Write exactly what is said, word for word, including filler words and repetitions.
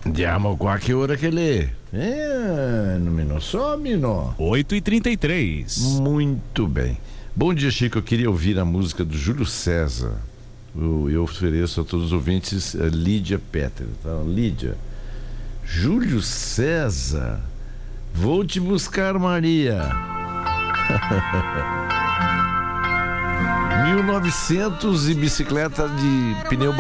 Andiamo qualche ora che lê. É, não me só, menino. oito e trinta e três. Muito bem. Bom dia, Chico. Eu queria ouvir a música do Júlio César. Eu, eu ofereço a todos os ouvintes a Lídia Petter. Tá? Lídia. Júlio César. Vou te buscar, Maria. mil e novecentos e bicicleta de pneu